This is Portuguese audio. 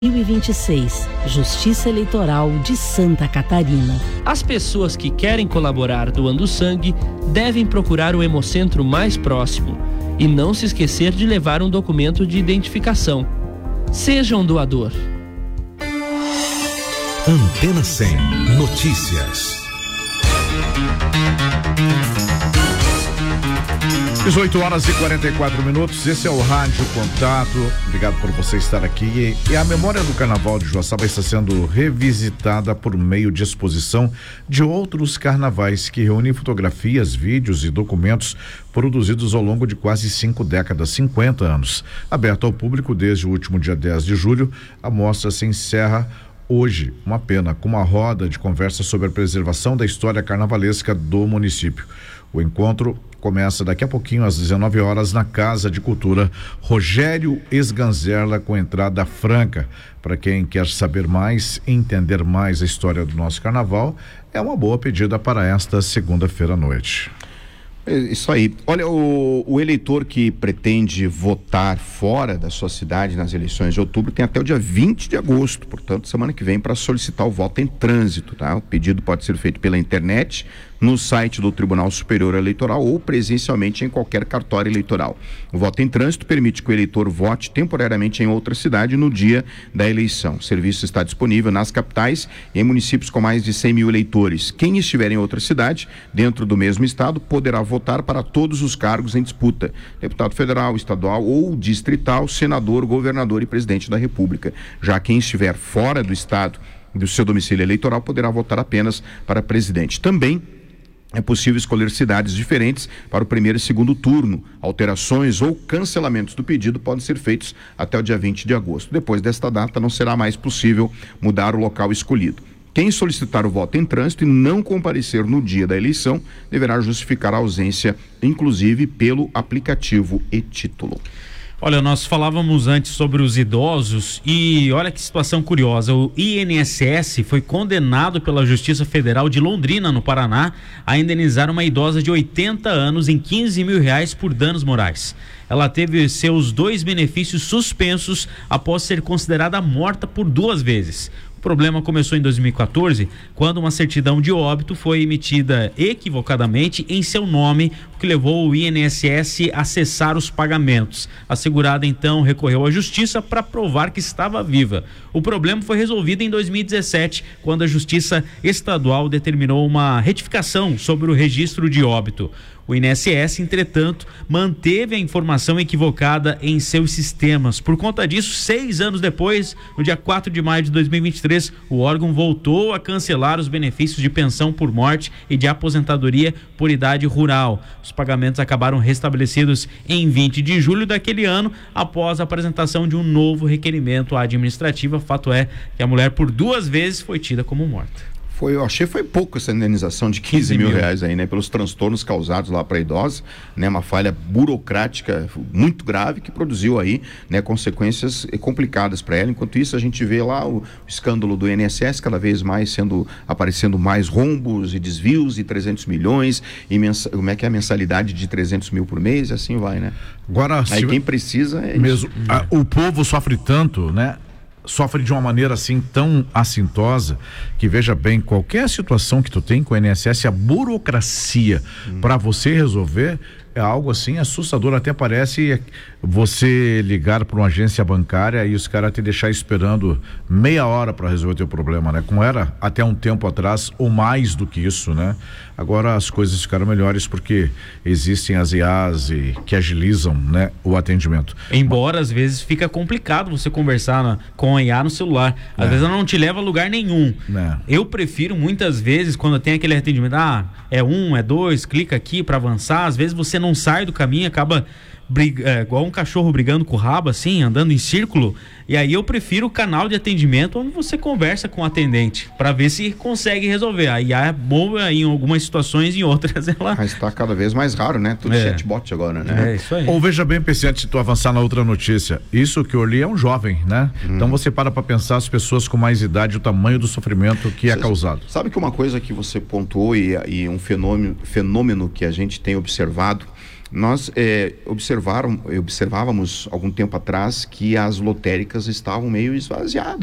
2026, Justiça Eleitoral de Santa Catarina. As pessoas que querem colaborar doando sangue devem procurar o hemocentro mais próximo e não se esquecer de levar um documento de identificação. Seja um doador. Antena 100 Notícias. 18h44, esse é o Rádio Contato. Obrigado por você estar aqui. E a memória do Carnaval de Joaçaba está sendo revisitada por meio de exposição de outros carnavais que reúnem fotografias, vídeos e documentos produzidos ao longo de quase 5 décadas, 50 anos. Aberto ao público desde o último dia 10 de julho, a mostra se encerra hoje, uma pena, com uma roda de conversa sobre a preservação da história carnavalesca do município. O encontro começa daqui a pouquinho às 19 horas na Casa de Cultura Rogério Esganzerla, com entrada franca. Para quem quer saber mais, entender mais a história do nosso carnaval, é uma boa pedida para esta segunda-feira à noite. Isso aí. Olha, o eleitor que pretende votar fora da sua cidade nas eleições de outubro tem até o dia 20 de agosto, portanto, semana que vem, para solicitar o voto em trânsito, tá? O pedido pode ser feito pela internet, no site do Tribunal Superior Eleitoral ou presencialmente em qualquer cartório eleitoral. O voto em trânsito permite que o eleitor vote temporariamente em outra cidade no dia da eleição. O serviço está disponível nas capitais e em municípios com mais de 100 mil eleitores. Quem estiver em outra cidade, dentro do mesmo estado, poderá votar para todos os cargos em disputa: deputado federal, estadual ou distrital, senador, governador e presidente da República. Já quem estiver fora do estado do seu domicílio eleitoral poderá votar apenas para presidente. Também é possível escolher cidades diferentes para o primeiro e segundo turno. Alterações ou cancelamentos do pedido podem ser feitos até o dia 20 de agosto. Depois desta data, não será mais possível mudar o local escolhido. Quem solicitar o voto em trânsito e não comparecer no dia da eleição deverá justificar a ausência, inclusive pelo aplicativo e-título. Olha, nós falávamos antes sobre os idosos e olha que situação curiosa. O INSS foi condenado pela Justiça Federal de Londrina, no Paraná, a indenizar uma idosa de 80 anos em R$15 mil por danos morais. Ela teve seus 2 benefícios suspensos após ser considerada morta por 2 vezes. O problema começou em 2014, quando uma certidão de óbito foi emitida equivocadamente em seu nome, o que levou o INSS a cessar os pagamentos. A segurada então recorreu à justiça para provar que estava viva. O problema foi resolvido em 2017, quando a Justiça Estadual determinou uma retificação sobre o registro de óbito. O INSS, entretanto, manteve a informação equivocada em seus sistemas. Por conta disso, 6 anos depois, no dia 4 de maio de 2023, o órgão voltou a cancelar os benefícios de pensão por morte e de aposentadoria por idade rural. Os pagamentos acabaram restabelecidos em 20 de julho daquele ano, após a apresentação de um novo requerimento administrativo. Fato é que a mulher, por 2 vezes, foi tida como morta. Eu achei foi pouco essa indenização de R$15 mil aí, né? Pelos transtornos causados lá para a idosa, né? Uma falha burocrática muito grave que produziu aí, né? Consequências complicadas para ela. Enquanto isso, a gente vê lá o escândalo do INSS cada vez mais aparecendo mais rombos e desvios e 300 milhões e como é que é a mensalidade de 300 mil por mês e assim vai, né? Agora, aí quem precisa é mesmo, isso. O povo sofre tanto, né? Sofre de uma maneira assim tão assintosa que, veja bem, qualquer situação que tu tem com o INSS, a burocracia para você resolver é algo assim assustador. Até parece você ligar para uma agência bancária e os caras te deixar esperando meia hora para resolver o teu problema, né? Como era até um tempo atrás, ou mais do que isso, né? Agora as coisas ficaram melhores porque existem as IAs que agilizam, né, o atendimento. Embora às vezes fica complicado você conversar com a IA no celular. Às vezes ela não te leva a lugar nenhum. Eu prefiro muitas vezes, quando tem aquele atendimento, é 1, é 2, clica aqui para avançar. Às vezes você não sai do caminho, acaba igual um cachorro brigando com o rabo, assim, andando em círculo. E aí eu prefiro o canal de atendimento onde você conversa com o atendente para ver se consegue resolver. A IA é boa em algumas situações, em outras ela... Mas está cada vez mais raro, né? Tudo chatbot agora, né? É isso aí. Ou veja bem, PC, antes de tu avançar na outra notícia, isso que eu li é um jovem, né? Então você para pensar as pessoas com mais idade, o tamanho do sofrimento que é causado. Sabe que uma coisa que você pontuou e um fenômeno que a gente tem observado Nós observávamos algum tempo atrás que as lotéricas estavam meio esvaziadas.